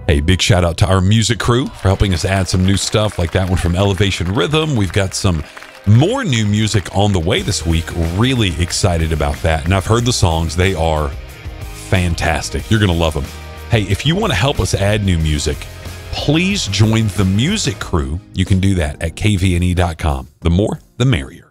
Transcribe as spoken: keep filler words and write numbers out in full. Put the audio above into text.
Hey, big shout out to our music crew for helping us add some new stuff like that one from Elevation Rhythm. We've got some more new music on the way this week. Really excited about that. And I've heard the songs. They are fantastic. You're going to love them. Hey, if you want to help us add new music, please join the music crew. You can do that at K V N E dot com. The more, the merrier.